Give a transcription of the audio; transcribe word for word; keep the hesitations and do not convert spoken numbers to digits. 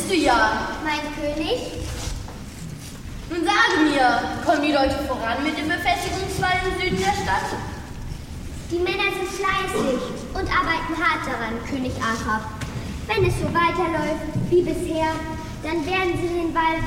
bist du ja. Mein König? Nun sage mir, kommen die Leute voran mit dem Befestigungswall im Süden der Stadt? Die Männer sind fleißig und arbeiten hart daran, König Achab. Wenn es so weiterläuft wie bisher, dann werden sie den Wall